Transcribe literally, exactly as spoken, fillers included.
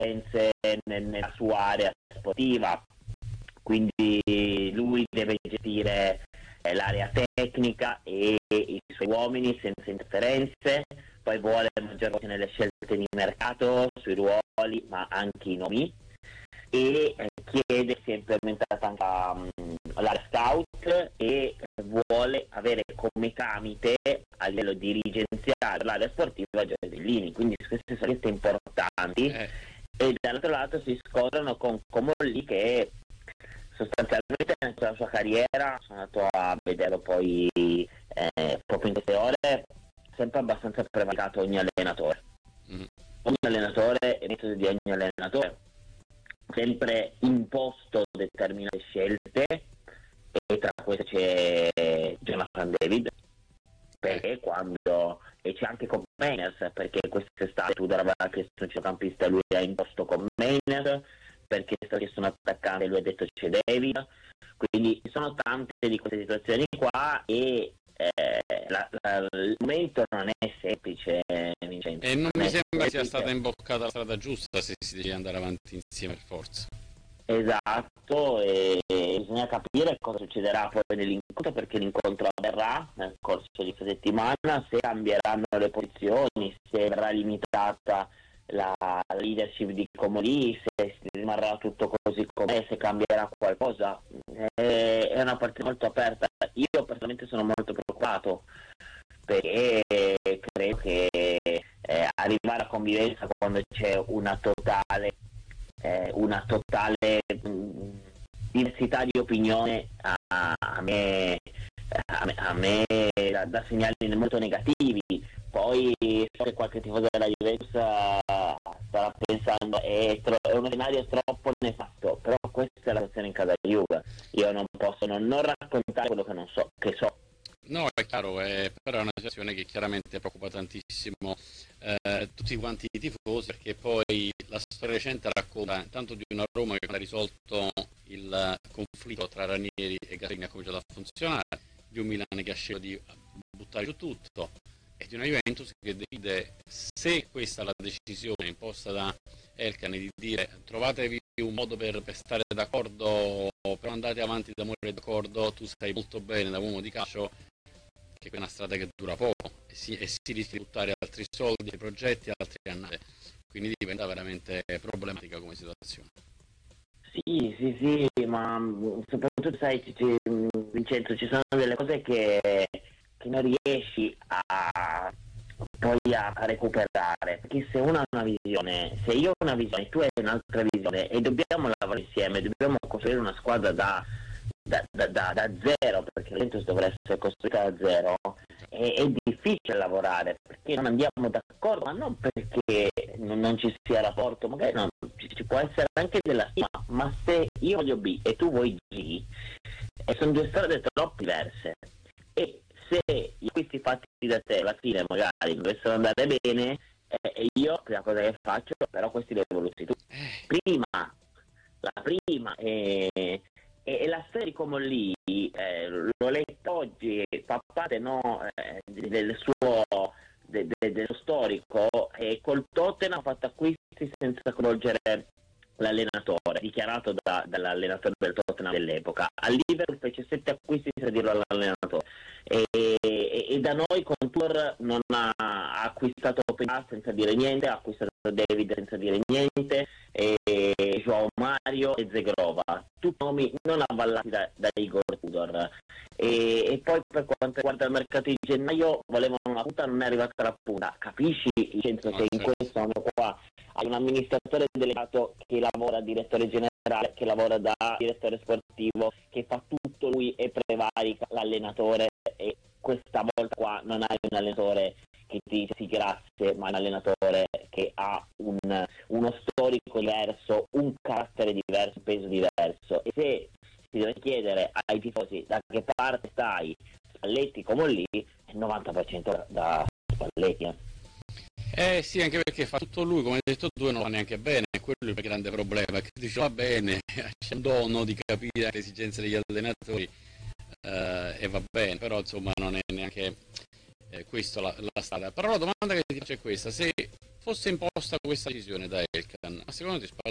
competenze nella sua area sportiva, quindi lui deve gestire eh, l'area tecnica e i suoi uomini senza interferenze, poi vuole maggior voce nelle scelte di mercato, sui ruoli, ma anche i nomi, e eh, chiede sia implementata anche um, l'area scout e vuole avere come tramite a livello dirigenziale l'area sportiva Giorgio Bellini, quindi queste sono scelte importanti eh. E dall'altro lato si scontrano con Comolli che sostanzialmente nella sua carriera, sono andato a vederlo poi eh, proprio in queste ore, sempre abbastanza prevaricato ogni allenatore mm. ogni allenatore e il metodo di ogni allenatore, sempre imposto determinate scelte, e tra queste c'è Jonathan David, perché quando e c'è anche con Mainers, perché quest'estate tu aveva chiesto un centrocampista e lui ha imposto con Mainers, perché è stato chiesto un attaccante e lui ha detto c'è David, quindi ci sono tante di queste situazioni qua e eh, la, la, il momento non è semplice, Vincenzo, e non, non mi sembra semplice. sia stata imboccata la strada giusta se si deve andare avanti insieme per forza. Esatto, e bisogna capire cosa succederà poi nell'incontro, perché l'incontro avverrà nel corso di questa settimana, se cambieranno le posizioni, se verrà limitata la leadership di Comolli, se rimarrà tutto così com'è, se cambierà qualcosa. È una partita molto aperta. Io personalmente sono molto preoccupato, perché credo che eh, arrivare a convivenza quando c'è una totale Eh, una totale mh, diversità di opinione a, a me, a me, a me da, da segnali molto negativi. Poi so che qualche tifoso della Juventus starà pensando è, tro- è uno scenario troppo nefasto, però questa è la situazione in casa Juve. Io non posso non, non raccontare quello che non so, che so. No, è chiaro, è, però è una situazione che chiaramente preoccupa tantissimo eh, tutti quanti i tifosi, perché poi la storia recente racconta intanto di una Roma che ha risolto il conflitto tra Ranieri e Gasperini, ha cominciato a funzionare, di un Milan che ha scelto di buttare giù tutto, e di una Juventus che decide, se questa è la decisione imposta da Elkann, di dire trovatevi un modo per, per stare d'accordo, però andate avanti d'amore d'accordo, tu stai molto bene da uomo di calcio, che è una strada che dura poco e si, e si rischia di buttare altri soldi, progetti, altri annate, quindi diventa veramente problematica come situazione. Sì, sì, sì, ma soprattutto sai, c- c- Vincenzo, ci sono delle cose che, che non riesci a poi a recuperare, perché se uno ha una visione, se io ho una visione, tu hai un'altra visione e dobbiamo lavorare insieme, dobbiamo costruire una squadra da Da, da, da, da zero, perché la Juventus dovrà essere costruita da zero, è, è difficile lavorare perché non andiamo d'accordo, ma non perché non, non ci sia rapporto, magari no, ci, ci può essere anche della stima, ma se io voglio B e tu vuoi G, e sono due strade troppo diverse, e se gli acquisti fatti da te alla fine magari dovessero andare bene, eh, io la prima cosa che faccio, però questi li hai voluti tu prima, la prima è E la storia di Comolli, eh, l'ho letta oggi, fa parte no, eh, del suo de, de, dello storico, e col Tottenham ha fatto acquisti senza coinvolgere l'allenatore, dichiarato da, dall'allenatore del Tottenham dell'epoca. Al Liverpool fece sette acquisti senza dirlo all'allenatore, e, e, e da noi con Tour non ha, ha acquistato Pena senza dire niente, ha acquistato David senza dire niente, e Joao Mario e Zegrova, tutti nomi non avvallati da, da Igor Tudor, e, e poi per quanto riguarda il mercato di gennaio volevano una punta, non è arrivata la punta. Capisci, Vincenzo, che in questo momento qua hai un amministratore delegato che lavora direttore generale, che lavora da direttore sportivo, che fa tutto lui e prevarica l'allenatore, e questa volta qua non hai un allenatore che ti dice sì grazie, ma un allenatore che ha un, uno storico diverso, un carattere diverso, un peso diverso, e se si deve chiedere ai tifosi da che parte stai, Spalletti come lì, il novanta per cento da, da Spalletti. Eh. Eh sì, anche perché fa tutto lui, come hai detto tu, e non va neanche bene, quello è il grande problema, che dice va bene, c'è un dono di capire le esigenze degli allenatori, eh, e va bene, però insomma non è neanche eh, questo la, la strada. Però la domanda che ti faccio è questa: se fosse imposta questa decisione da Elkan, ma secondo te